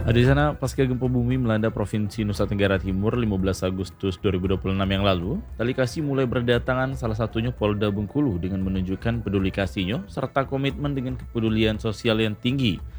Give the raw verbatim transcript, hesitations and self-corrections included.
Di sana, pasca gempa bumi melanda Provinsi Nusa Tenggara Timur lima belas Agustus dua ribu dua puluh enam yang lalu, tali kasih mulai berdatangan, salah satunya Polda Bengkulu dengan menunjukkan peduli kasihnya serta komitmen dengan kepedulian sosial yang tinggi.